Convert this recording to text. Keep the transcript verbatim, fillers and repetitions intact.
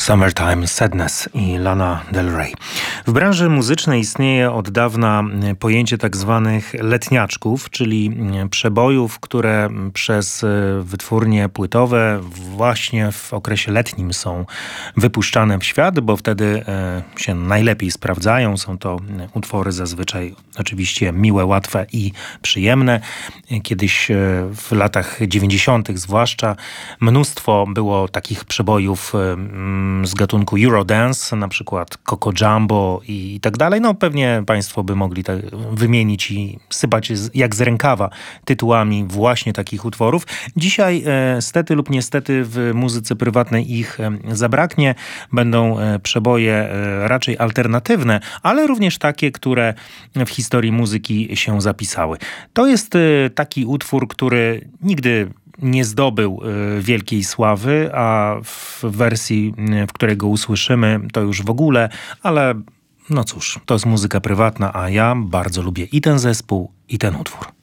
Summertime Sadness i Lana Del Rey. W branży muzycznej istnieje od dawna pojęcie tak zwanych letniaczków, czyli przebojów, które przez wytwórnie płytowe właśnie w okresie letnim są wypuszczane w świat, bo wtedy się najlepiej sprawdzają. Są to utwory zazwyczaj oczywiście miłe, łatwe i przyjemne. Kiedyś w latach dziewięćdziesiątych zwłaszcza mnóstwo było takich przebojów z gatunku Eurodance, na przykład Coco Jumbo i, i tak dalej. No pewnie państwo by mogli tak wymienić i sypać z, jak z rękawa tytułami właśnie takich utworów. Dzisiaj e, stety lub niestety w muzyce prywatnej ich e, zabraknie. Będą e, przeboje e, raczej alternatywne, ale również takie, które w historii muzyki się zapisały. To jest e, taki utwór, który nigdy nie zdobył y, wielkiej sławy, a w wersji, y, w której go usłyszymy, to już w ogóle, ale no cóż, to jest muzyka prywatna, a ja bardzo lubię i ten zespół, i ten utwór.